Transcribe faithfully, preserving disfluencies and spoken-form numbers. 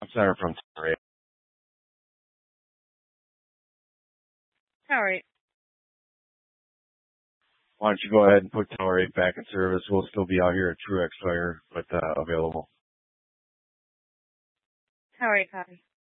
I'm sorry from Tower eight. Tower eight. Why don't you go ahead and put Tower eight back in service? We'll still be out here at Truex Fire, but uh, available. Tower eight copy.